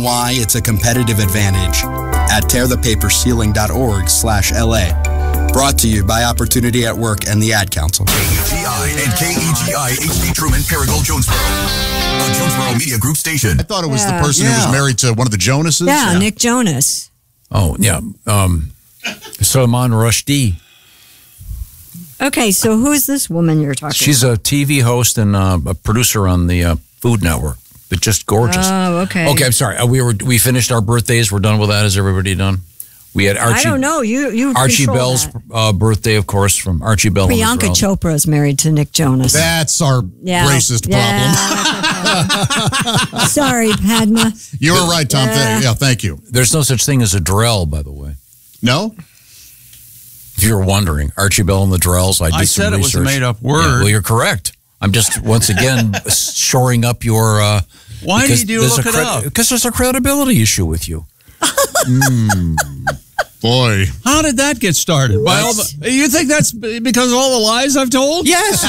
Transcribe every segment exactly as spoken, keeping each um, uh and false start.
Why it's a competitive advantage at tear the paper ceiling dot org slash L A. Brought to you by Opportunity at Work and the Ad Council. K E G I and K E G I H D Truman, Paragould, Jonesboro. A Jonesboro Media Group station. I thought it was Yeah. the person Yeah. who was married to one of the Jonases. Yeah, Nick Jonas. Oh, yeah. Um, Salman Rushdie. Okay, so who is this woman you're talking She's a T V host and uh, a producer on the uh, Food Network, but just gorgeous. Oh, okay. Okay, I'm sorry. Uh, we were we finished our birthdays. We're done with that. Is everybody done? We had Archie. I don't know. You you Archie control Bell's that. uh, birthday, of course, from Archie Bell. and the Priyanka Drells. Chopra is married to Nick Jonas. That's our Yeah. racist Yeah. problem. Sorry, Padma. You were right, Tom. Yeah. Th- yeah, thank you. There's no such thing as a Drell, by the way. No? If you're wondering, Archie Bell and the Drells. I did I some said it was a research. made-up word. Yeah, well, you're correct. I'm just once again shoring up your. Uh, Why because did you there's look a it cred- up? Because there's a credibility issue with you. Mm, boy. How did that get started? By all the, you think that's because of all the lies I've told? Yes.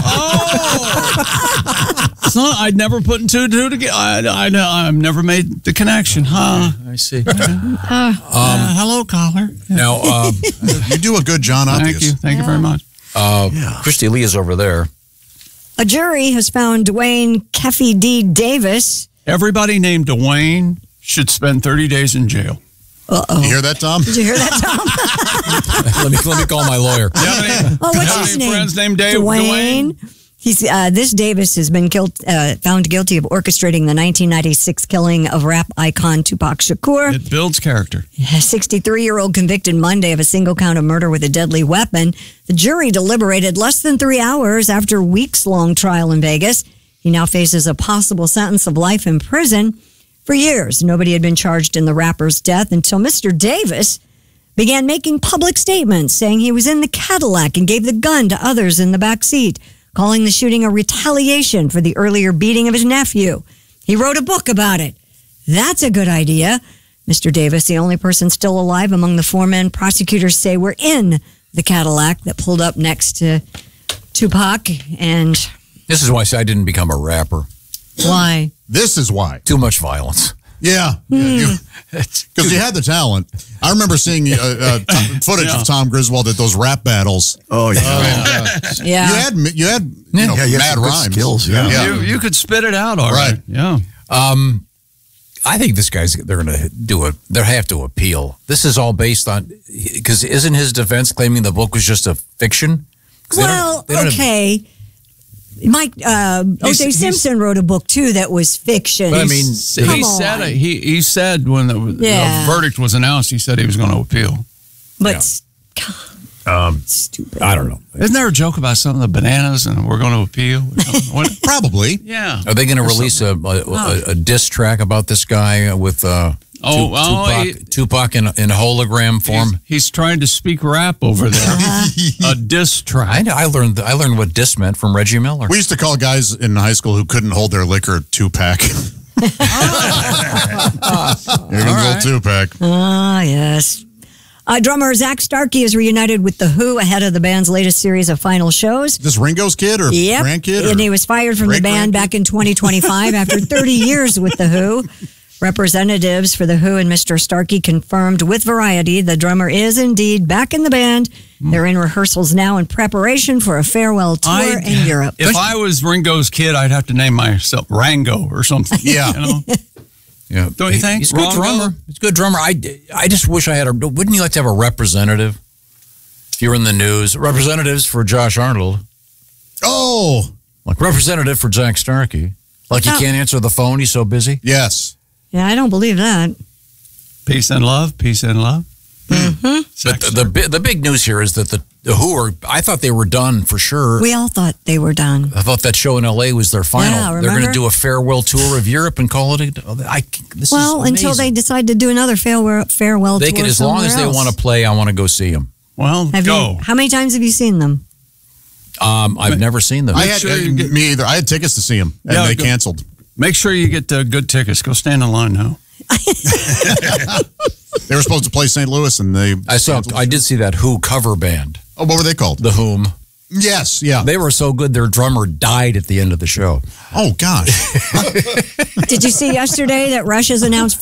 Oh. It's not, I'd never put two and two together. I, I, I've never made the connection, huh? I see. Uh, hello, caller. Now, um, You do a good John Obvious. Thank you. Thank you very much. uh, Christy Lee is over there. A jury has found Dwayne Keffy D. Davis. Everybody named Dwayne should spend thirty days in jail. Uh-oh. You hear that, Tom? Did you hear that, Tom? let me let me call my lawyer. You have any, Oh, what's have his any name? friends named Dave Dwayne. He's uh, this Davis has been guilt, uh, found guilty of orchestrating the nineteen ninety-six killing of rap icon Tupac Shakur. It builds character. A sixty-three-year-old convicted Monday of a single count of murder with a deadly weapon. The jury deliberated less than three hours after a weeks-long trial in Vegas. He now faces a possible sentence of life in prison. For years, nobody had been charged in the rapper's death until Mister Davis began making public statements saying he was in the Cadillac and gave the gun to others in the back seat, calling the shooting a retaliation for the earlier beating of his nephew. He wrote a book about it. That's a good idea. Mister Davis, the only person still alive among the four men prosecutors say were in the Cadillac that pulled up next to Tupac. And This is why I say I didn't become a rapper. why? This is why. Too much violence. Yeah. Because you had the talent. I remember seeing uh, uh, t- footage Yeah. of Tom Griswold at those rap battles. Oh, yeah. Uh, Yeah. You had, you had you know, Yeah, you had mad some good rhymes. skills, yeah. You, you could spit it out all right. Right. Yeah. Um, I think this guy's they're going to do it. They have to appeal. This is all based on because isn't his defense claiming the book was just a fiction? 'Cause they don't- Well, they don't have- okay. Mike uh, O J he's- Simpson wrote a book too that was fiction. But I mean, He Come said on. it. He he said when the, Yeah. the verdict was announced, he said he was going to appeal. but um, stupid. I don't know. Isn't there a joke about some of the bananas and we're going to appeal? Or something? What- Probably. yeah. Are they going to release a, a, a, a diss track about this guy with uh, Oh, Tu- oh, Tupac, he- Tupac in, in hologram form? He's, he's trying to speak rap over there. A diss I track. know, I learned I learned what diss meant from Reggie Miller. We used to call guys in high school who couldn't hold their liquor two-pack. Here comes right. old two-pack. Ah, yes. Uh, drummer Zach Starkey is reunited with The Who ahead of the band's latest series of final shows. This Ringo's kid or Yep. grandkid? And or- he was fired from the band great-grandkid? back in twenty twenty-five after thirty years with The Who. Representatives for The Who and Mister Starkey confirmed with Variety the drummer is indeed back in the band. They're in rehearsals now in preparation for a farewell tour I'd- in Europe. If I was Ringo's kid, I'd have to name myself Rango or something. Yeah. You know? Yeah, Don't you He- think? He's a good Rongo? drummer. He's a good drummer. I, I just wish I had a. Wouldn't you like to have a representative? If you're in the news, representatives for Josh Arnold, Oh, like representative for Zach Starkey. Like he Oh. can't answer the phone. He's so busy. yes. Yeah, I don't believe that. Peace and love. Peace and love. Mm-hmm. But the, the bi- the big news here is that the, the Who are. I thought they were done for sure. We all thought they were done. I thought that show in L A was their final. Yeah, They're going to remember? do a farewell tour of Europe and call it. A, I, this Well, is until they amazing. decide to do another farewell, farewell They tour can, as long as somewhere they else. want to play. I want to go see them. Well, Have go. you, how many times have you seen them? Um, I've never seen them. I had, sure you get- me either. I had tickets to see him, and Yeah, they go- canceled. Make sure you get uh, good tickets. Go stand in line now. They were supposed to play Saint Louis, and they. I saw. canceled. I did see that Who cover band, Oh, what were they called? The Whom. Yes, yeah. They were so good, their drummer died at the end of the show. Oh gosh. Did you see yesterday that Russia's announced